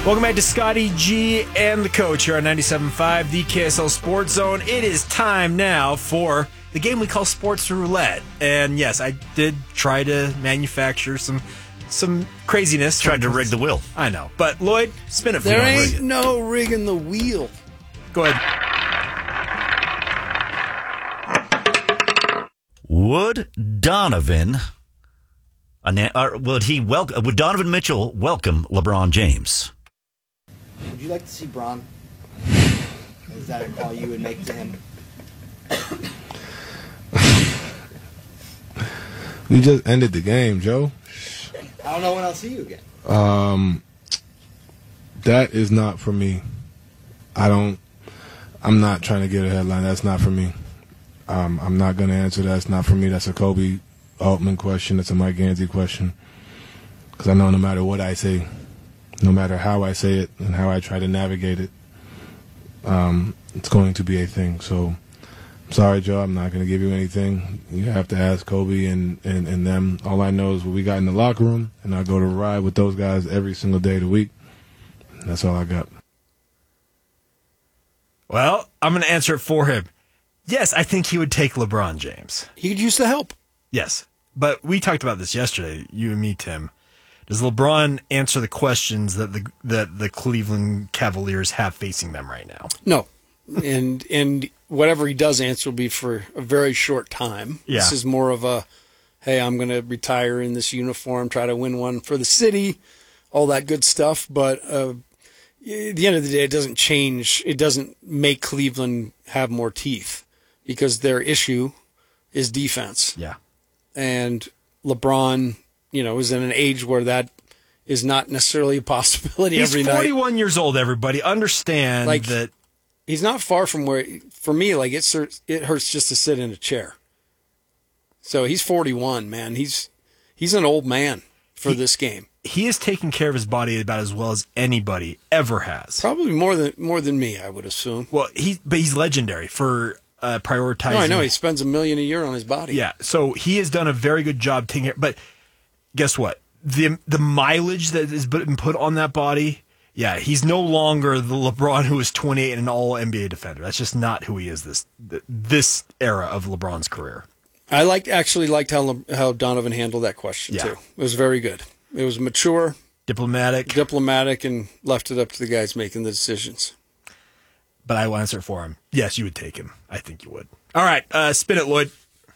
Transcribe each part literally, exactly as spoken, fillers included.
Welcome back to Scotty G and the Coach here on ninety-seven point five, the K S L Sports Zone. It is time now for the game we call Sports Roulette. And yes, I did try to manufacture some some craziness. Tried to rig the wheel. I know. But Lloyd, spin it for me. There ain't no rigging the wheel. Go ahead. Would Donovan, or would he welcome? Would Donovan Mitchell welcome LeBron James? Would you like to see Bron? Is that a call you would make to him? We just ended the game, Joe. I don't know when I'll see you again. Um, that is not for me. I don't. I'm not trying to get a headline. That's not for me. Um, I'm not going to answer that. It's not for me. That's a Kobe Altman question. It's a Mike Gansey question. Because I know no matter what I say, no matter how I say it and how I try to navigate it, um, it's going to be a thing. So, I'm sorry, Joe. I'm not going to give you anything. You have to ask Kobe and, and, and them. All I know is what we got in the locker room, and I go to ride with those guys every single day of the week. That's all I got. Well, I'm going to answer it for him. Yes, I think he would take LeBron James. He could use the help. Yes, but we talked about this yesterday, you and me, Tim. Does LeBron answer the questions that the that the Cleveland Cavaliers have facing them right now? No. And and whatever he does answer will be for a very short time. Yeah. This is more of a, hey, I'm going to retire in this uniform, try to win one for the city, all that good stuff. But uh, at the end of the day, it doesn't change. It doesn't make Cleveland have more teeth because their issue is defense. Yeah. And LeBron, you know, is in an age where that is not necessarily a possibility He's every night. He's forty-one years old, everybody. Understand Like, that. He's not far from where, for me, like, it, it hurts just to sit in a chair. So he's forty-one, man. He's he's an old man for he, this game. He is taking care of his body about as well as anybody ever has. Probably more than more than me, I would assume. Well, he but he's legendary for uh, prioritizing. No, I know. He spends a million a year on his body. Yeah, so he has done a very good job taking care. But guess what? The the mileage that has been put on that body, yeah, he's no longer the LeBron who is twenty-eight and an all N B A defender. That's just not who he is this this era of LeBron's career. I liked actually liked how how Donovan handled that question, yeah. too. It was very good. It was mature. Diplomatic. Diplomatic, and left it up to the guys making the decisions. But I will answer it for him. Yes, you would take him. I think you would. All right, uh, spin it, Lloyd.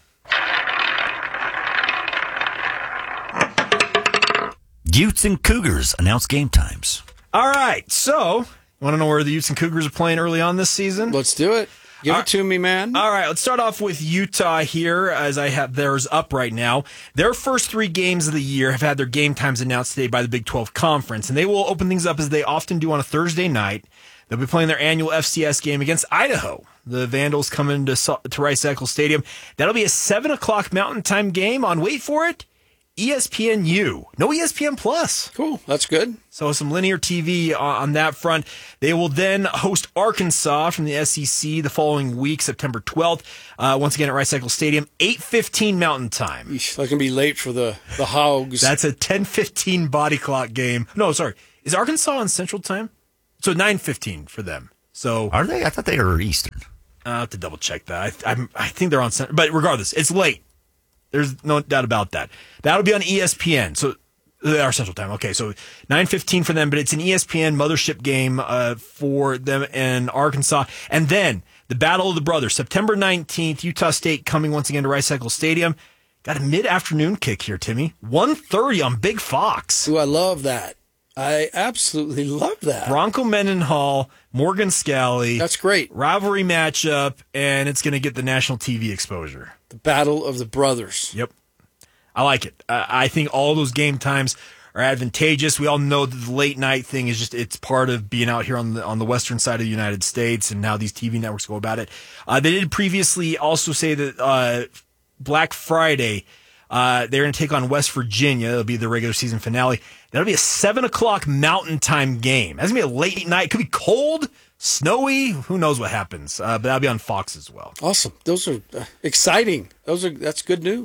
Utes and Cougars announce game times. All right, so you want to know where the Utes and Cougars are playing early on this season? Let's do it. Give All it to me, man. All right, let's start off with Utah here, as I have theirs up right now. Their first three games of the year have had their game times announced today by the Big twelve Conference, and they will open things up as they often do on a Thursday night. They'll be playing their annual F C S game against Idaho. The Vandals coming to, to Rice-Eccles Stadium. That'll be a seven o'clock Mountain Time game on, wait for it, E S P N U. No E S P N Plus. Cool. That's good. So some linear T V on that front. They will then host Arkansas from the S E C the following week, September twelfth. Uh, once again at Rice-Eccles Stadium, eight fifteen Mountain Time. Eesh, that can be late for the, the Hogs. That's a ten fifteen body clock game. No, sorry. Is Arkansas on Central Time? So nine fifteen for them. So Are they? I thought they were Eastern. I'll have to double check that. I, I'm, I think they're on Central. But regardless, it's late. There's no doubt about that. That'll be on E S P N. So they are Central Time. Okay, so nine fifteen for them, but it's an E S P N mothership game uh, for them in Arkansas. And then the Battle of the Brothers, September nineteenth, Utah State coming once again to Rice-Eccles Stadium. Got a mid-afternoon kick here, Timmy. one thirty on Big Fox. Ooh, I love that. I absolutely love that. Bronco Mendenhall, Morgan Scally. That's great. Rivalry matchup, and it's going to get the national T V exposure. The Battle of the Brothers. Yep. I like it. Uh, I think all those game times are advantageous. We all know that the late night thing is just, it's part of being out here on the on the western side of the United States and how these T V networks go about it. Uh, they did previously also say that uh, Black Friday, uh, they're going to take on West Virginia. It'll be the regular season finale. That'll be a seven o'clock Mountain Time game. That's going to be a late night. It could be cold, snowy. Who knows what happens? Uh, but that'll be on Fox as well. Awesome. Those are uh, exciting. Those are That's good news.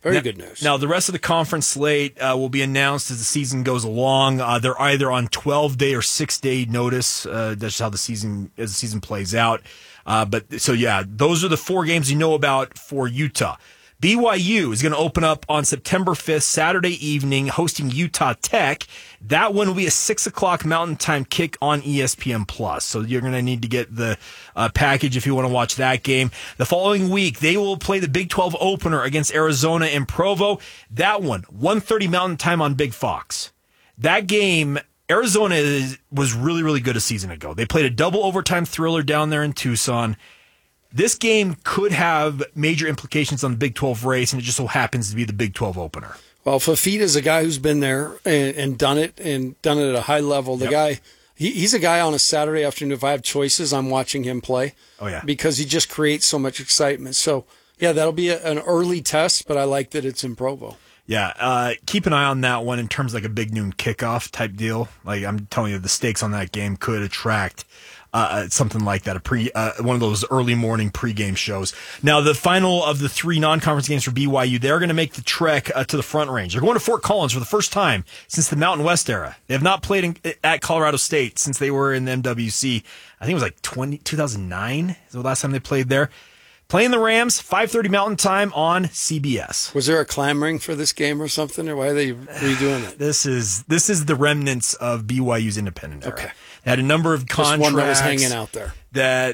Very now, good news. Now, the rest of the conference slate uh, will be announced as the season goes along. Uh, they're either on twelve-day or six-day notice. Uh, that's how the season as the season plays out. Uh, but so yeah, those are the four games you know about for Utah. B Y U is going to open up on September fifth, Saturday evening, hosting Utah Tech. That one will be a six o'clock Mountain Time kick on E S P N Plus. So you're going to need to get the uh, package if you want to watch that game. The following week, they will play the Big twelve opener against Arizona in Provo. That one, one thirty Mountain Time on Big Fox. That game, Arizona is, was really, really good a season ago. They played a double overtime thriller down there in Tucson. This game could have major implications on the Big twelve race, and it just so happens to be the Big twelve opener. Well, Fafita is a guy who's been there and, and done it, and done it at a high level. The Yep. guy, he, he's a guy on a Saturday afternoon. If I have choices, I'm watching him play. Oh, yeah. Because he just creates so much excitement. So, yeah, that'll be a, an early test, but I like that it's in Provo. Yeah, uh, keep an eye on that one in terms of like a big noon kickoff type deal. Like I'm telling you, the stakes on that game could attract uh, something like that, a pre, uh, one of those early morning pregame shows. Now, the final of the three non-conference games for B Y U, they're going to make the trek uh, to the Front Range. They're going to Fort Collins for the first time since the Mountain West era. They have not played in, at Colorado State since they were in the M W C. I think it was like twenty, two thousand nine is the last time they played there. Playing the Rams, five thirty Mountain Time on C B S. Was there a clamoring for this game or something, or why are they redoing it? This is this is the remnants of B Y U's independent era. Okay. They had a number of Just contracts one that was hanging out there. that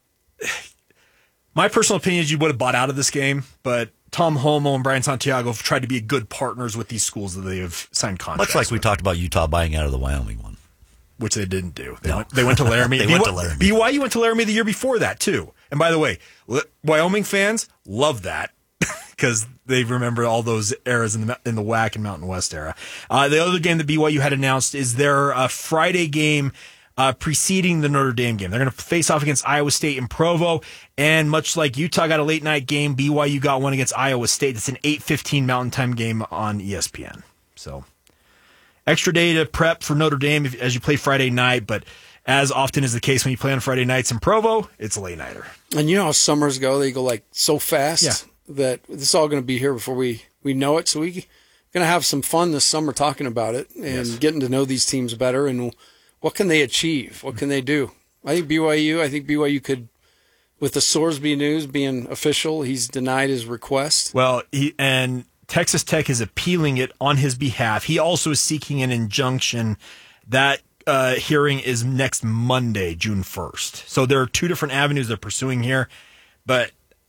my personal opinion is you would have bought out of this game, but Tom Homo and Brian Santiago have tried to be good partners with these schools that they have signed contracts Much like we with, talked about Utah buying out of the Wyoming one. which they didn't do. They, No. went, they went to Laramie. They went to Laramie. B Y U went to Laramie the year before that, too. And by the way, Wyoming fans love that because they remember all those eras in the in the W A C and Mountain West era. Uh, the other game that B Y U had announced is their uh, Friday game uh, preceding the Notre Dame game. They're going to face off against Iowa State in Provo. And much like Utah got a late night game, B Y U got one against Iowa State. It's an eight fifteen Mountain Time game on E S P N. So extra day to prep for Notre Dame if, as you play Friday night, but as often is the case when you play on Friday nights in Provo, it's a late nighter. And you know how summers go; they go like so fast Yeah. that this is all going to be here before we, we know it. So we're going to have some fun this summer talking about it and Yes. getting to know these teams better and what can they achieve? What can they do? I think B Y U. I think B Y U could, with the Sorsby news being official, he's denied his request. Well, he, and Texas Tech is appealing it on his behalf. He also is seeking an injunction. That uh, hearing is next Monday, June first. So there are two different avenues they're pursuing here. But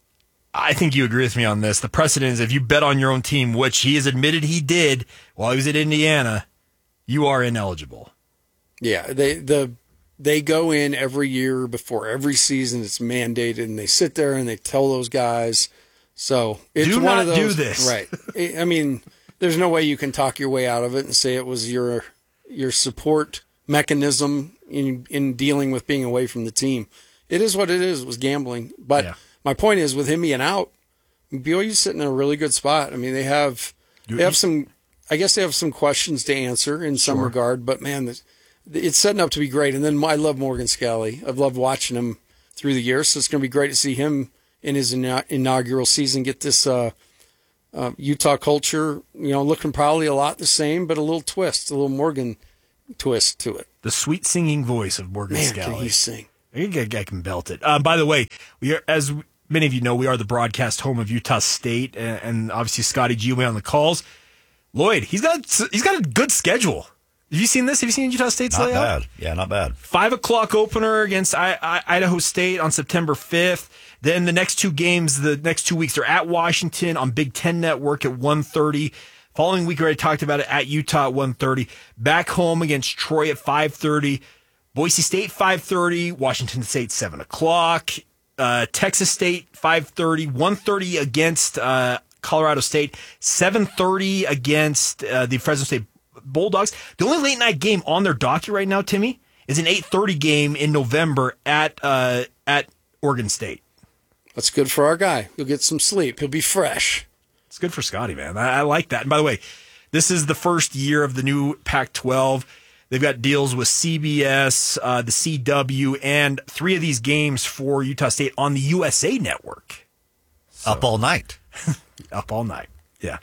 I think you agree with me on this. The precedent is if you bet on your own team, which he has admitted he did while he was at Indiana, you are ineligible. Yeah, they the they go in every year before every season. It's mandated, and they sit there and they tell those guys. So it's Do one not of those, do this. right? I mean, there's no way you can talk your way out of it and say it was your your support mechanism in in dealing with being away from the team. It is what it is. It was gambling. But Yeah. my point is, with him being out, B Y U's sitting in a really good spot. I mean, they have they have some. I guess they have some questions to answer in some Sure. regard. But man, this, it's setting up to be great. And then I love Morgan Scally. I've loved watching him through the years. So it's going to be great to see him in his ina- inaugural season get this uh, uh, Utah culture, you know, looking probably a lot the same, but a little twist, a little Morgan twist to it. The sweet singing voice of Morgan Man, can Scally. he sing? I think that guy can belt it. Uh, by the way, we are, as many of you know, we are the broadcast home of Utah State, and, and obviously Scotty G will be on the calls. Lloyd, he's got he's got a good schedule. Have you seen this? Have you seen Utah State's Not layout? bad. Yeah, not bad. Five o'clock opener against I, I, Idaho State on September fifth. Then the next two games, the next two weeks, are at Washington on Big Ten Network at one thirty. Following week, we already talked about it, at Utah at one thirty. Back home against Troy at five thirty. Boise State five thirty. Washington State seven o'clock. Uh, Texas State five thirty. one thirty against uh, Colorado State. seven thirty against uh, the Fresno State Bulldogs. The only late night game on their docket right now, Timmy, is an eight thirty game in November at uh, at Oregon State. That's good for our guy. He'll get some sleep. He'll be fresh. It's good for Scotty, man. I, I like that. And by the way, this is the first year of the new Pac twelve. They've got deals with C B S, uh, the C W, and three of these games for Utah State on the U S A Network. Up all night. Up all night. Yeah.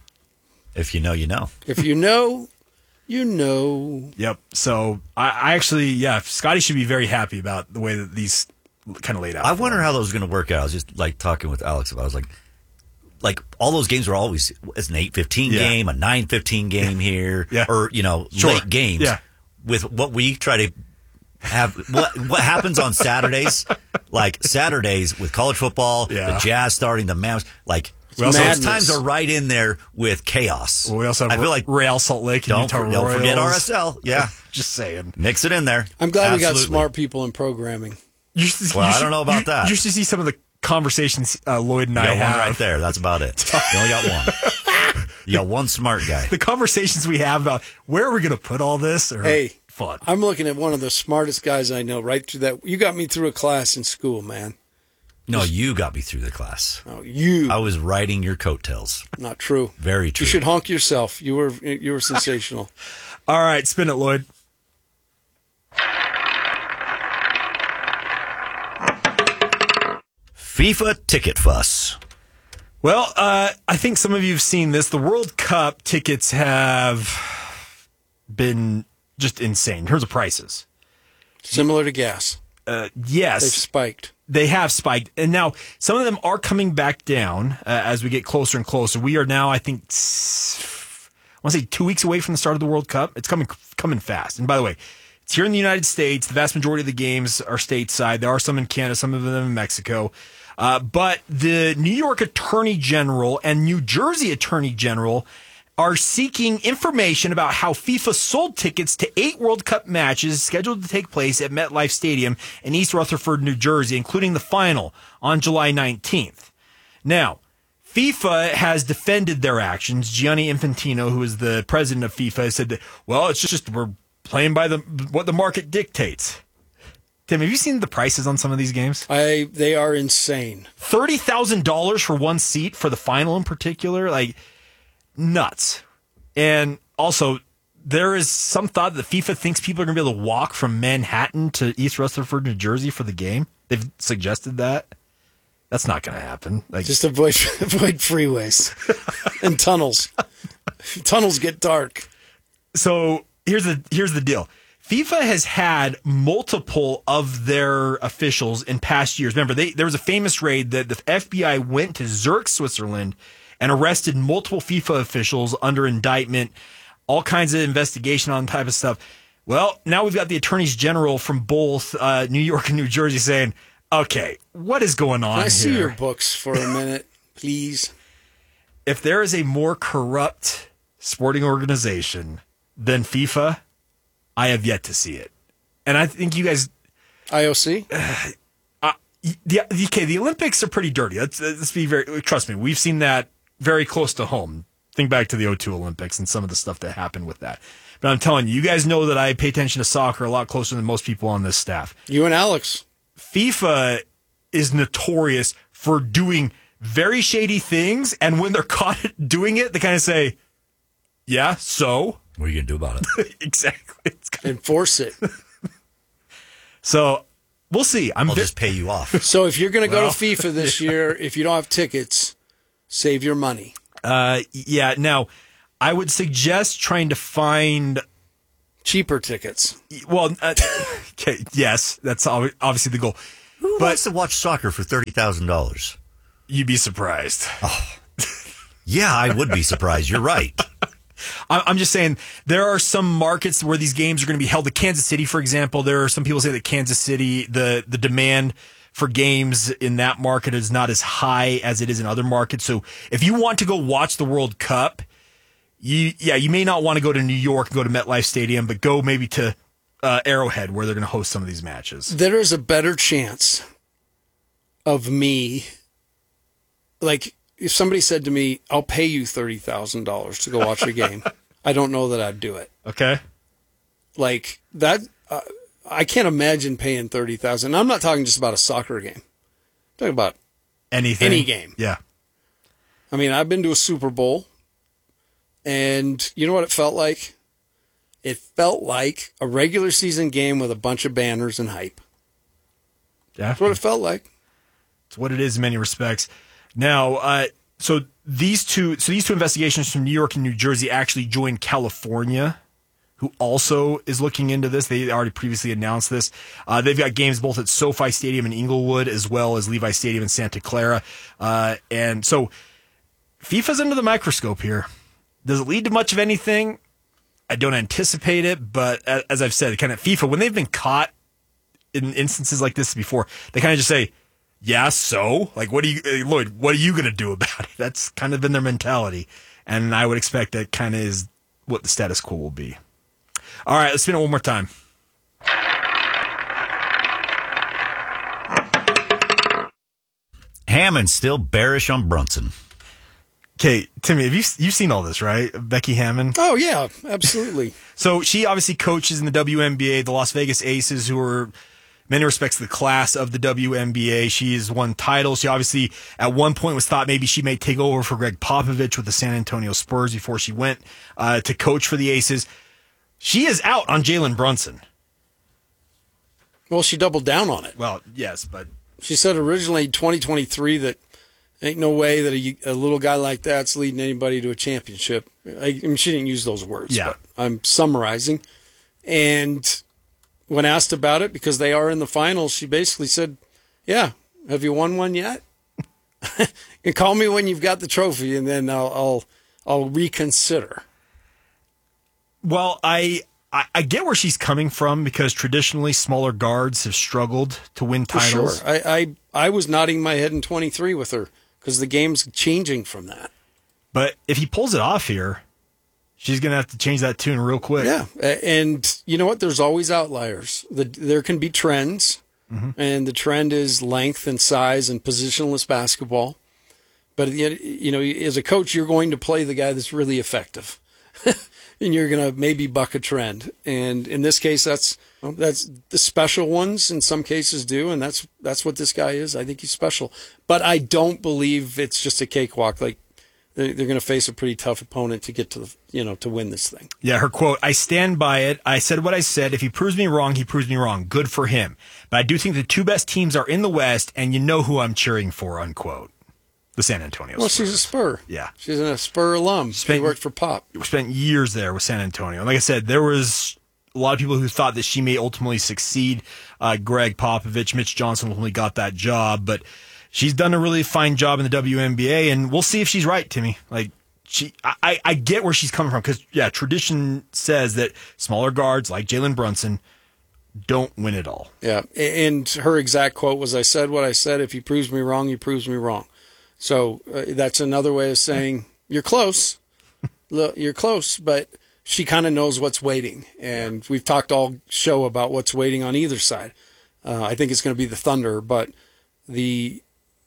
If you know, you know. If you know, you know. Yep. So I, I actually, yeah, Scotty should be very happy about the way that these kind of laid out. I wonder how those are going to work out. I was just like talking with Alex about. I was like, like all those games are always it's an eight fifteen Yeah. game, a nine fifteen game here, Yeah. or you know Sure. late games. Yeah. With what we try to have, what what happens on Saturdays? Like Saturdays with college football, Yeah. the Jazz starting, the Mavs, like. We also- those Madness. times are right in there with chaos. Well, we also have I feel like Real Salt Lake and don't, Utah don't Royals. forget R S L. Yeah, Just saying. mix it in there. I'm glad we got Absolutely. smart people in programming. You should, Well, you I should- don't know about you, that. You should see some of the conversations uh, Lloyd and You I got have. one right there. That's about it. You only got one. You got one smart guy. The conversations we have about where are we going to put all this are Hey, fun. I'm looking at one of the smartest guys I know right through that. You got me through a class in school, man. No, you got me through the class. Oh, you. I was riding your coattails. Not true. Very true. You should honk yourself. You were you were sensational. All right, spin it, Lloyd. FIFA ticket fuss. Well, uh, I think some of you have seen this. The World Cup tickets have been just insane in terms of prices. Similar to gas. Uh, They've yes, spiked. they have spiked. And now some of them are coming back down uh, as we get closer and closer. We are now, I think, s- I want to say two weeks away from the start of the World Cup. It's coming coming fast. And by the way, it's here in the United States. The vast majority of the games are stateside. There are some in Canada, some of them in Mexico. Uh, but the New York Attorney General and New Jersey Attorney General are seeking information about how FIFA sold tickets to eight World Cup matches scheduled to take place at MetLife Stadium in East Rutherford, New Jersey, including the final on July nineteenth. Now, FIFA has defended their actions. Gianni Infantino, who is the president of FIFA, has said that, well, it's just we're playing by the what the market dictates. Tim, have you seen the prices on some of these games? I they are insane. thirty thousand dollars for one seat for the final in particular? Like, nuts. And also, there is some thought that FIFA thinks people are going to be able to walk from Manhattan to East Rutherford, New Jersey for the game. They've suggested that. That's not going to happen. Like, Just avoid avoid freeways and tunnels. Tunnels get dark. so here's the here's the deal. FIFA has had multiple of their officials in past years. Remember, they, there was a famous raid that the F B I went to Zurich, Switzerland, and arrested multiple FIFA officials under indictment, all kinds of investigation on type of stuff. Well, now we've got the attorneys general from both uh, New York and New Jersey saying, okay, what is going on Can I see here? your books for a minute, please? If there is a more corrupt sporting organization than FIFA, I have yet to see it. And I think you guys, I O C? uh, the, okay, the Olympics are pretty dirty. Let's, let's be very, trust me, we've seen that very close to home. Think back to the oh two Olympics and some of the stuff that happened with that. But I'm telling you, you guys know that I pay attention to soccer a lot closer than most people on this staff. You and Alex. FIFA is notorious for doing very shady things. And when they're caught doing it, they kind of say, yeah, so? What are you going to do about it? Exactly. It's kind of, Enforce it. so we'll see. I'm I'll vi- just pay you off. So if you're going to Well, go to FIFA this year, if you don't have tickets, save your money. uh, yeah. Now, I would suggest trying to find. Cheaper tickets. Well, uh, okay, yes, that's ob- obviously the goal. Who But- wants to watch soccer for thirty thousand dollars? You'd be surprised. Yeah, I would be surprised. You're right. I- I'm just saying there are some markets where these games are going to be held. In Kansas City, for example, there are some people say that Kansas City, the the demand for games in that market is not as high as it is in other markets. So if you want to go watch the World Cup, you yeah, you may not want to go to New York and go to MetLife Stadium, but go maybe to uh, Arrowhead where they're going to host some of these matches. There is a better chance of me, like, if somebody said to me, I'll pay you thirty thousand dollars to go watch a game, I don't know that I'd do it. Okay. Like, that, uh, I can't imagine paying thirty thousand dollars. I'm not talking just about a soccer game. I'm talking about, Anything. Any game. Yeah. I mean, I've been to a Super Bowl, and you know what it felt like? It felt like a regular season game with a bunch of banners and hype. Yeah. That's what it felt like. It's what it is in many respects. Now, uh, so these two, so these two investigations from New York and New Jersey actually joined California, who also is looking into this. They already previously announced this. Uh, they've got games both at SoFi Stadium in Inglewood as well as Levi Stadium in Santa Clara. Uh, and so FIFA's under the microscope here. Does it lead to much of anything? I don't anticipate it, but as I've said, kind of FIFA, when they've been caught in instances like this before, they kind of just say, yeah, so? Like, what do you, Lloyd, what are you going to do about it? That's kind of been their mentality. And I would expect that kind of is what the status quo will be. All right, let's spin it one more time. Hammond still bearish on Brunson. Okay, Timmy, have you you've seen all this, right? Becky Hammond. Oh yeah, absolutely. So she obviously coaches in the W N B A, the Las Vegas Aces, who are in many respects the class of the W N B A. She has won titles. She obviously at one point was thought maybe she may take over for Greg Popovich with the San Antonio Spurs before she went uh, to coach for the Aces. She is out on Jalen Brunson. Well, she doubled down on it. Well, yes, but She said originally twenty twenty-three that ain't no way that a, a little guy like that's leading anybody to a championship. I, I mean, she didn't use those words. Yeah. But I'm summarizing. And when asked about it, because they are in the finals, she basically said, yeah, have you won one yet? And call me when you've got the trophy, and then I'll I'll, I'll reconsider. Well, I, I I get where she's coming from because traditionally smaller guards have struggled to win For titles. sure. I, I, I was nodding my head in twenty-three with her because the game's changing from that. But if he pulls it off here, she's going to have to change that tune real quick. Yeah. A- And you know what? There's always outliers. The, there can be trends, mm-hmm. and the trend is length and size and positionless basketball. But, you know, as a coach, you're going to play the guy that's really effective. And you're going to maybe buck a trend. And in this case, that's that's the special ones in some cases do, and that's that's what this guy is. I think he's special. But I don't believe it's just a cakewalk. Like, they're, they're going to face a pretty tough opponent to get to the, you know, to win this thing. Yeah, her quote, I stand by it. I said what I said. If he proves me wrong, he proves me wrong. Good for him. But I do think the two best teams are in the West, and you know who I'm cheering for, unquote. The San Antonio Well, Spurs. she's a Spur. Yeah. She's a Spur alum. Spent- she worked for Pop. Spent years there with San Antonio. Like I said, there was a lot of people who thought that she may ultimately succeed uh, Greg Popovich. Mitch Johnson ultimately got that job, but she's done a really fine job in the W N B A, and we'll see if she's right, Timmy. Like, she, I, I get where she's coming from because, yeah, tradition says that smaller guards like Jalen Brunson don't win it all. Yeah, and her exact quote was, I said what I said. If he proves me wrong, he proves me wrong. So uh, that's another way of saying you're close. Look, you're close, but she kind of knows what's waiting. And we've talked all show about what's waiting on either side. Uh, I think it's going to be the Thunder, but the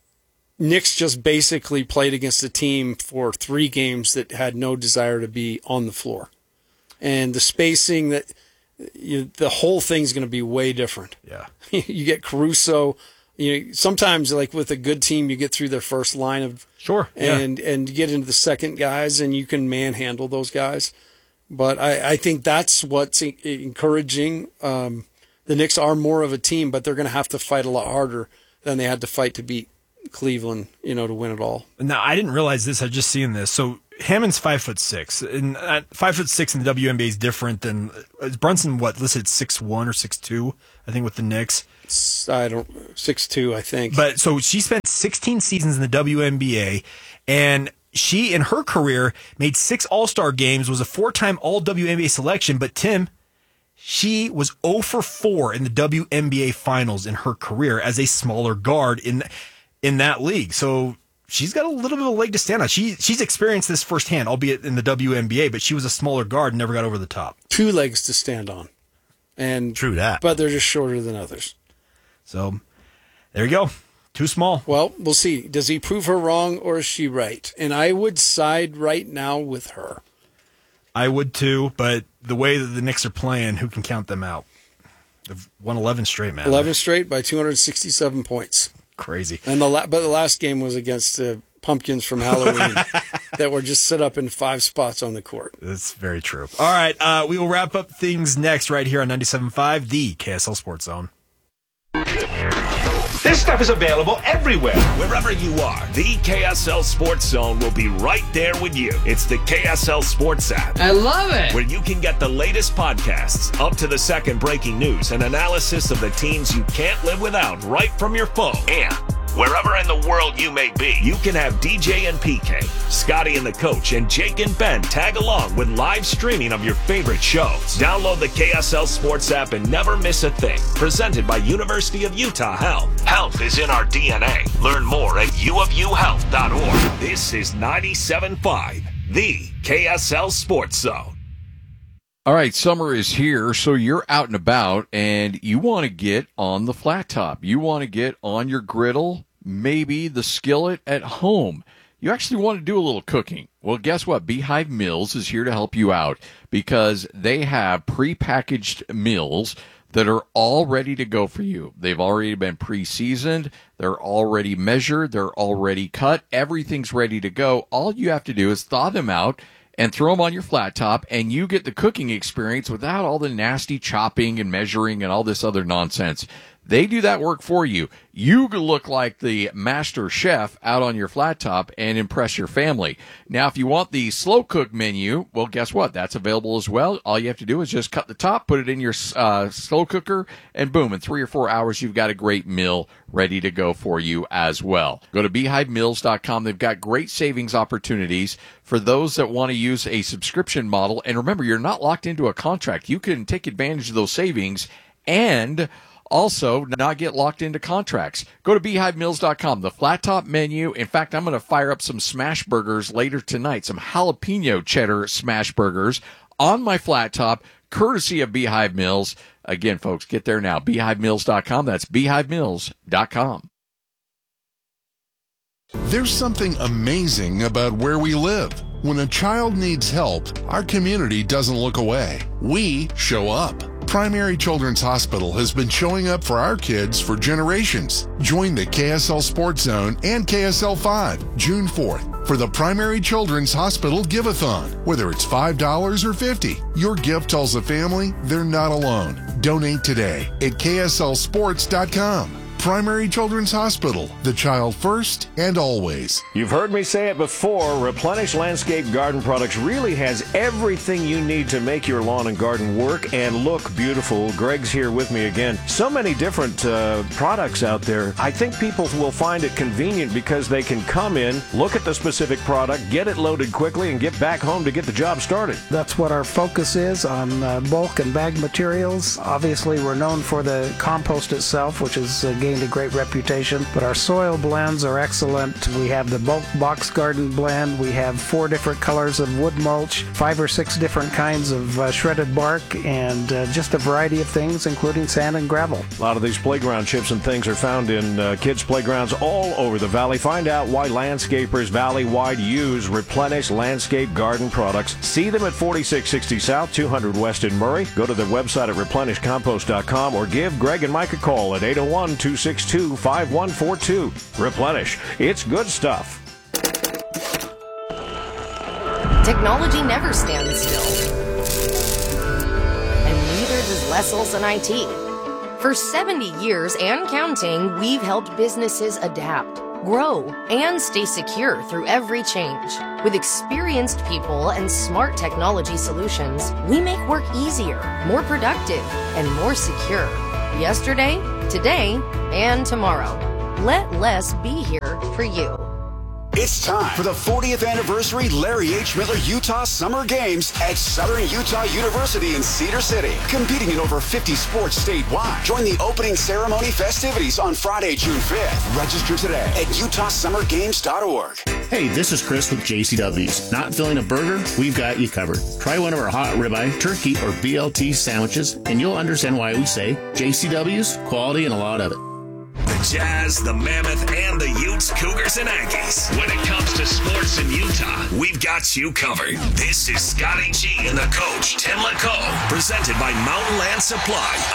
Knicks just basically played against a team for three games that had no desire to be on the floor. And the spacing that you, the whole thing's going to be way different. Yeah. You get Caruso. You know, sometimes, like with a good team, you get through their first line of Sure. Yeah. and and you get into the second guys, and you can manhandle those guys. But I, I think that's what's e- encouraging. Um, the Knicks are more of a team, but they're going to have to fight a lot harder than they had to fight to beat Cleveland, you know, to win it all. Now, I didn't realize this. I just seen this. So Hammond's five foot six, and uh, five foot six in the W N B A is different than is Brunson. What listed six one or six two? I think with the Knicks. I don't six two, I think. But so she spent sixteen seasons in the W N B A, and she in her career made six All Star games, was a four time All W N B A selection. But Tim, she was zero for four in the W N B A finals in her career as a smaller guard in in that league. So she's got a little bit of a leg to stand on. She she's experienced this firsthand, albeit in the W N B A. But she was a smaller guard and never got over the top. Two legs to stand on, and True that. But they're just shorter than others. So there you go. Too small. Well, we'll see. Does he prove her wrong, or is she right? And I would side right now with her. I would too, but the way that the Knicks are playing, who can count them out? They've won eleven straight, man. eleven straight by two hundred sixty-seven points. Crazy. And the la- but the last game was against uh, pumpkins from Halloween that were just set up in five spots on the court. That's very true. All right, uh, we will wrap up things next right here on ninety-seven point five, the K S L Sports Zone. This This stuff is available everywhere. Wherever you are, the K S L Sports Zone will be right there with you. It's the K S L Sports app. I love it. Where you can get the latest podcasts, up to the second breaking news, and analysis of the teams you can't live without right from your phone. And wherever in the world you may be, you can have D J and P K, Scotty and the Coach, and Jake and Ben tag along with live streaming of your favorite shows. Download the K S L Sports app and never miss a thing. Presented by University of Utah Health. Health is in our D N A. Learn more at u of u health dot org. This is ninety-seven point five, the K S L Sports Zone. All right, summer is here, so you're out and about, and you want to get on the flat top. You want to get on your griddle, maybe the skillet at home. You actually want to do a little cooking. Well, guess what? Beehive Meals is here to help you out because they have prepackaged meals that are all ready to go for you. They've already been pre-seasoned. They're already measured. They're already cut. Everything's ready to go. All you have to do is thaw them out and throw them on your flat top, and you get the cooking experience without all the nasty chopping and measuring and all this other nonsense. They do that work for you. You look like the master chef out on your flat top and impress your family. Now, if you want the slow cook menu, well, guess what? That's available as well. All you have to do is just cut the top, put it in your uh, slow cooker, and boom, in three or four hours, you've got a great meal ready to go for you as well. Go to beehive meals dot com. They've got great savings opportunities for those that want to use a subscription model. And remember, you're not locked into a contract. You can take advantage of those savings and also not get locked into contracts. Go to beehive meals dot com, the flat top menu. In fact, I'm going to fire up some smash burgers later tonight, some jalapeno cheddar smash burgers on my flat top, courtesy of Beehive Meals. Again, folks, get there now, beehive meals dot com. That's beehive meals dot com. There's something amazing about where we live. When a child needs help, our community doesn't look away. We show up. Primary Children's Hospital has been showing up for our kids for generations. Join the K S L Sports Zone and K S L five June fourth for the Primary Children's Hospital Give-a-thon. Whether it's five dollars or fifty dollars, your gift tells the family they're not alone. Donate today at K S L sports dot com. Primary Children's Hospital, the child first and always. You've heard me say it before, Replenish Landscape Garden Products really has everything you need to make your lawn and garden work and look beautiful. Greg's here with me again. So many different uh, products out there. I think people will find it convenient because they can come in, look at the specific product, get it loaded quickly, and get back home to get the job started. That's what our focus is on uh, bulk and bag materials. Obviously, we're known for the compost itself, which is uh, gained a great reputation, but our soil blends are excellent. We have the bulk box garden blend. We have four different colors of wood mulch, five or six different kinds of uh, shredded bark, and uh, just a variety of things, including sand and gravel. A lot of these playground chips and things are found in uh, kids' playgrounds all over the valley. Find out why landscapers valley-wide use Replenish Landscape Garden Products. See them at forty-six sixty South, two hundred West in Murray. Go to their website at replenish compost dot com or give Greg and Mike a call at eight oh one, two six two, five one four two. Replenish. It's good stuff. Technology never stands still. And neither does Lessel's and I T. For seventy years and counting, we've helped businesses adapt, grow, and stay secure through every change. With experienced people and smart technology solutions, we make work easier, more productive, and more secure. Yesterday, today, and tomorrow. Let Les be here for you. It's time for the fortieth anniversary Larry H. Miller Utah Summer Games at Southern Utah University in Cedar City. Competing in over fifty sports statewide. Join the opening ceremony festivities on Friday, June fifth. Register today at utah summer games dot org. Hey, this is Chris with J C W's. Not feeling a burger? We've got you covered. Try one of our hot ribeye, turkey, or B L T sandwiches, and you'll understand why we say J C W's, quality and a lot of it. The Jazz, the Mammoth, and the Utes, Cougars, and Aggies. When it comes to sports in Utah, we've got you covered. This is Scotty G and the Coach, Tim LaCoe, presented by Mountain Land Supply